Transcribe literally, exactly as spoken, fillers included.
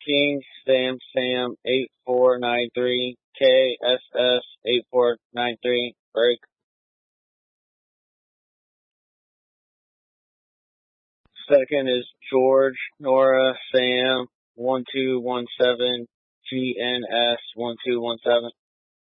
King Sam Sam eight four nine three, K S S eight four nine three, break. Second is George Nora Sam one two one seven, G N S one two one seven.